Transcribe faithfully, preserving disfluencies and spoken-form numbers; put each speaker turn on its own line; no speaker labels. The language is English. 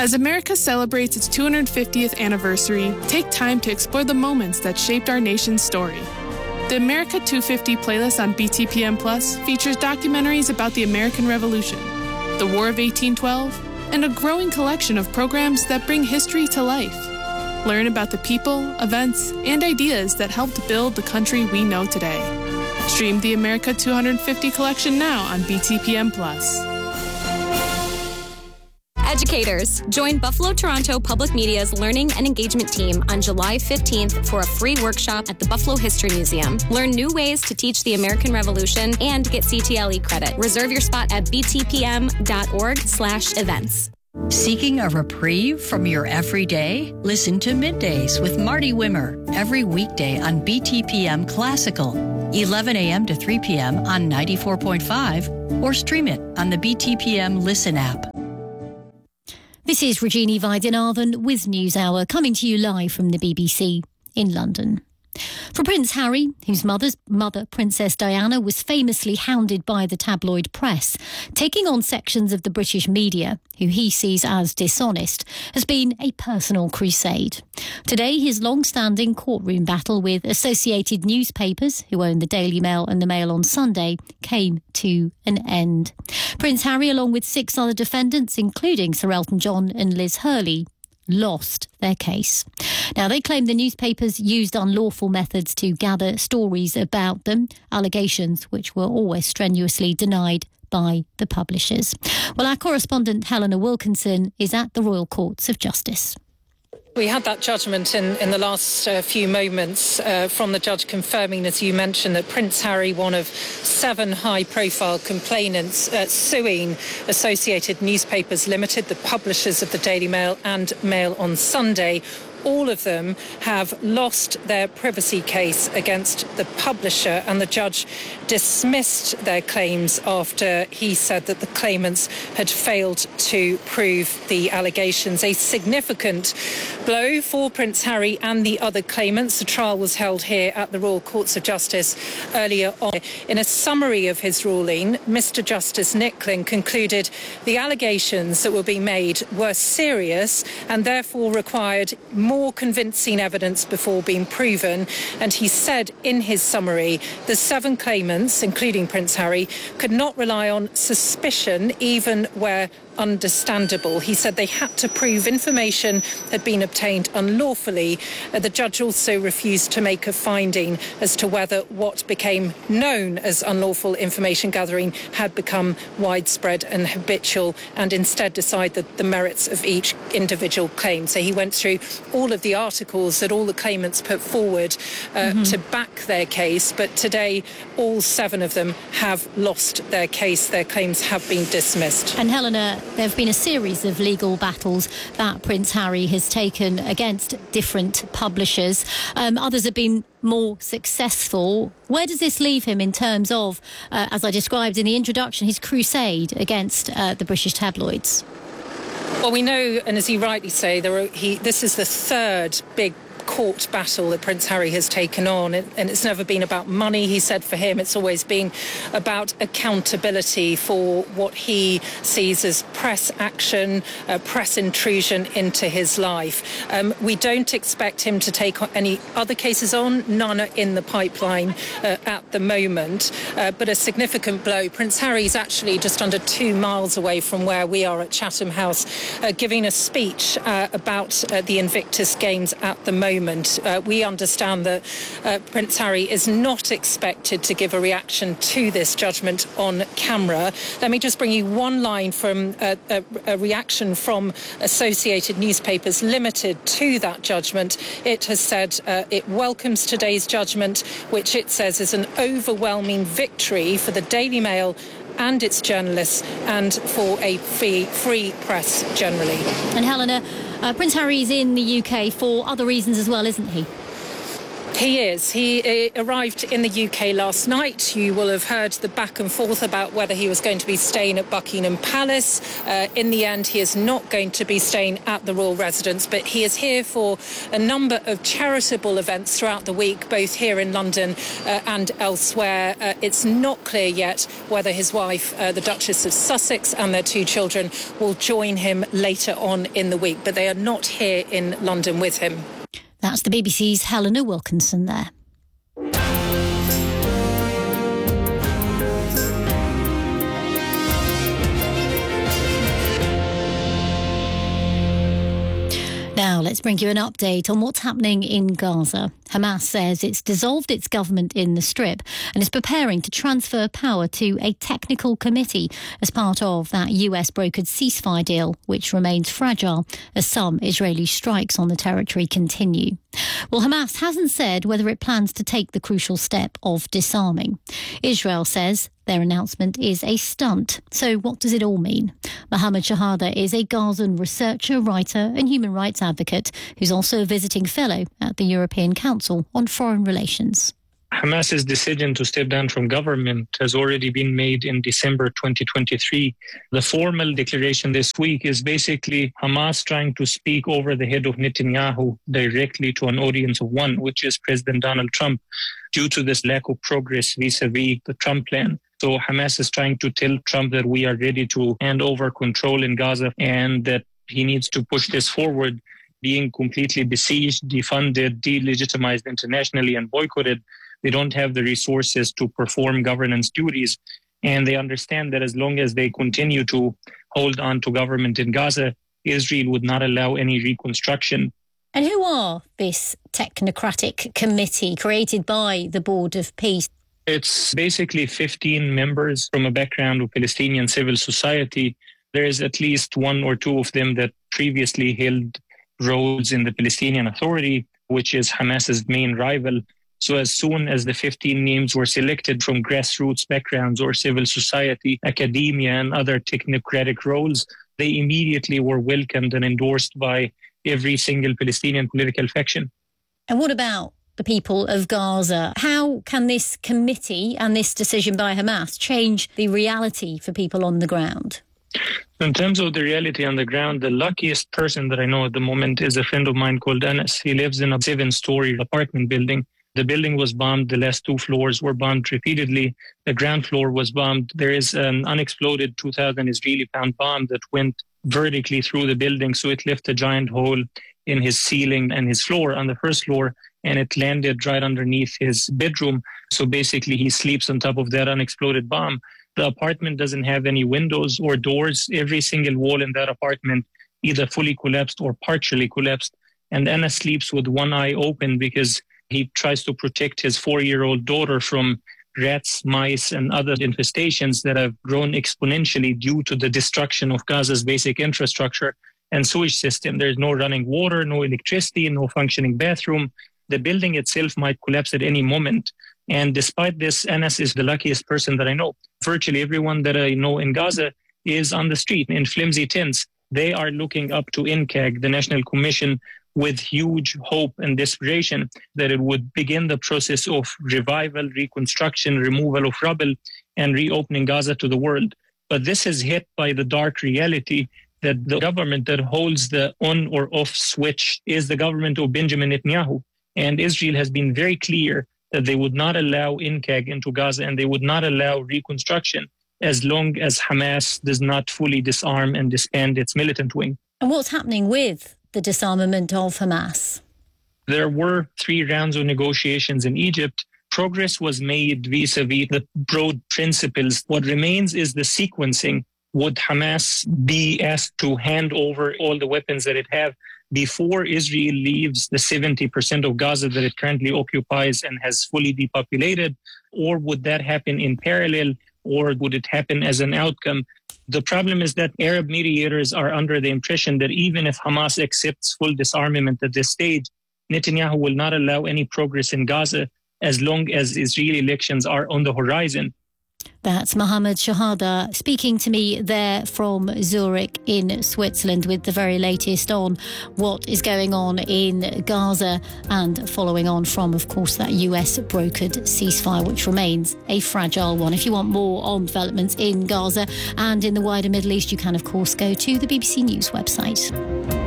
As America celebrates its two hundred fiftieth anniversary, take time to explore the moments that shaped our nation's story. The America two fifty playlist on B T P M Plus features documentaries about the American Revolution, the War of eighteen twelve, and a growing collection of programs that bring history to life. Learn about the people, events, and ideas that helped build the country we know today. Stream the America two hundred fifty collection now on B T P M Plus.
Educators, join Buffalo Toronto Public Media's Learning and Engagement team on July fifteenth for a free workshop at the Buffalo History Museum. Learn new ways to teach the American Revolution and get C T L E credit. Reserve your spot at btpm.org slash events.
Seeking a reprieve from your everyday? Listen to Middays with Marty Wimmer every weekday on B T P M Classical, eleven a.m. to three p.m. on ninety-four point five, or stream it on the B T P M Listen app.
This is Regina Vaidyanathan with NewsHour, coming to you live from the B B C in London. For Prince Harry, whose mother's mother, Princess Diana, was famously hounded by the tabloid press, taking on sections of the British media, who he sees as dishonest, has been a personal crusade. Today, his long-standing courtroom battle with Associated Newspapers, who own the Daily Mail and the Mail on Sunday, came to an end. Prince Harry, along with six other defendants, including Sir Elton John and Liz Hurley, lost their case. Now, they claim the newspapers used unlawful methods to gather stories about them, allegations which were always strenuously denied by the publishers. Well, our correspondent Helena Wilkinson is at the Royal Courts of Justice.
We had that judgment in, in the last uh, few moments uh, from the judge confirming, as you mentioned, that Prince Harry, one of seven high-profile complainants uh, suing Associated Newspapers Limited, the publishers of the Daily Mail and Mail on Sunday, all of them have lost their privacy case against the publisher, and the judge dismissed their claims after he said that the claimants had failed to prove the allegations. A significant blow for Prince Harry and the other claimants. The trial was held here at the Royal Courts of Justice earlier on. In a summary of his ruling, Mister Justice Nicklin concluded the allegations that were being made were serious and therefore required more more convincing evidence before being proven. And he said in his summary, the seven claimants, including Prince Harry, could not rely on suspicion even where understandable. He said they had to prove information had been obtained unlawfully. Uh, the judge also refused to make a finding as to whether what became known as unlawful information gathering had become widespread and habitual, and instead decide that the merits of each individual claim. So he went through all of the articles that all the claimants put forward uh, mm-hmm. to back their case, but today all seven of them have lost their case. Their claims have been dismissed.
And Helena, there have been a series of legal battles that Prince Harry has taken against different publishers. Um, others have been more successful. Where does this leave him in terms of, uh, as I described in the introduction, his crusade against uh, the British tabloids?
Well, we know, and as you rightly say, there are, he, this is the third big court battle that Prince Harry has taken on, and it's never been about money. He said for him it's always been about accountability for what he sees as press action, uh, press intrusion into his life. Um, we don't expect him to take any other cases on, none are in the pipeline uh, at the moment, uh, but a significant blow. Prince Harry's actually just under two miles away from where we are at Chatham House, uh, giving a speech uh, about uh, the Invictus Games at the moment. Uh, we understand that uh, Prince Harry is not expected to give a reaction to this judgment on camera. Let me just bring you one line from uh, a, a reaction from Associated Newspapers Limited to that judgment. It has said uh, it welcomes today's judgment, which it says is an overwhelming victory for the Daily Mail and its journalists and for a free, free press generally.
And Helena, uh, Prince Harry is in the U K for other reasons as well, isn't he?
He is. He uh, arrived in the U K last night. You will have heard the back and forth about whether he was going to be staying at Buckingham Palace. Uh, in the end, he is not going to be staying at the royal residence, but he is here for a number of charitable events throughout the week, both here in London uh, and elsewhere. Uh, it's not clear yet whether his wife, uh, the Duchess of Sussex, and their two children will join him later on in the week, but they are not here in London with him.
That's the B B C's Helena Wilkinson there. Now, let's bring you an update on what's happening in Gaza. Hamas says it's dissolved its government in the Strip and is preparing to transfer power to a technical committee as part of that U S-brokered ceasefire deal, which remains fragile as some Israeli strikes on the territory continue. Well, Hamas hasn't said whether it plans to take the crucial step of disarming. Israel says their announcement is a stunt. So what does it all mean? Mohammed Shahada is a Gazan researcher, writer and human rights advocate who's also a visiting fellow at the European Council on Foreign Relations.
Hamas's decision to step down from government has already been made in December twenty twenty-three. The formal declaration this week is basically Hamas trying to speak over the head of Netanyahu directly to an audience of one, which is President Donald Trump, due to this lack of progress vis-a-vis the Trump plan. So Hamas is trying to tell Trump that we are ready to hand over control in Gaza and that he needs to push this forward. Being completely besieged, defunded, delegitimized internationally and boycotted, they don't have the resources to perform governance duties. And they understand that as long as they continue to hold on to government in Gaza, Israel would not allow any reconstruction.
And who are this technocratic committee created by the Board of Peace?
It's basically fifteen members from a background of Palestinian civil society. There is at least one or two of them that previously held roles in the Palestinian Authority, which is Hamas's main rival. So as soon as the fifteen names were selected from grassroots backgrounds or civil society, academia and other technocratic roles, they immediately were welcomed and endorsed by every single Palestinian political faction.
And what about the people of Gaza? How can this committee and this decision by Hamas change the reality for people on the ground?
In terms of the reality on the ground, the luckiest person that I know at the moment is a friend of mine called Anas. He lives in a seven-story apartment building. The building was bombed. The last two floors were bombed repeatedly. The ground floor was bombed. There is an unexploded two thousand Israeli pound bomb that went vertically through the building. So it left a giant hole in his ceiling and his floor on the first floor, and it landed right underneath his bedroom. So basically he sleeps on top of that unexploded bomb. The apartment doesn't have any windows or doors. Every single wall in that apartment either fully collapsed or partially collapsed. And Anna sleeps with one eye open because he tries to protect his four-year-old daughter from rats, mice, and other infestations that have grown exponentially due to the destruction of Gaza's basic infrastructure and sewage system. There's no running water, no electricity, no functioning bathroom. The building itself might collapse at any moment. And despite this, Anas is the luckiest person that I know. Virtually everyone that I know in Gaza is on the street in flimsy tents. They are looking up to N C A G, the National Commission, with huge hope and desperation that it would begin the process of revival, reconstruction, removal of rubble, and reopening Gaza to the world. But this is hit by the dark reality that the government that holds the on or off switch is the government of Benjamin Netanyahu. And Israel has been very clear that they would not allow N C A G into Gaza and they would not allow reconstruction as long as Hamas does not fully disarm and disband its militant wing.
And what's happening with the disarmament of Hamas?
There were three rounds of negotiations in Egypt. Progress was made vis-a-vis the broad principles. What remains is the sequencing. Would Hamas be asked to hand over all the weapons that it have before Israel leaves the seventy percent of Gaza that it currently occupies and has fully depopulated? Or would that happen in parallel? Or would it happen as an outcome? The problem is that Arab mediators are under the impression that even if Hamas accepts full disarmament at this stage, Netanyahu will not allow any progress in Gaza as long as Israeli elections are on the horizon.
That's Mohammed Shahada speaking to me there from Zurich in Switzerland with the very latest on what is going on in Gaza and following on from, of course, that U S-brokered ceasefire, which remains a fragile one. If you want more on developments in Gaza and in the wider Middle East, you can, of course, go to the B B C News website.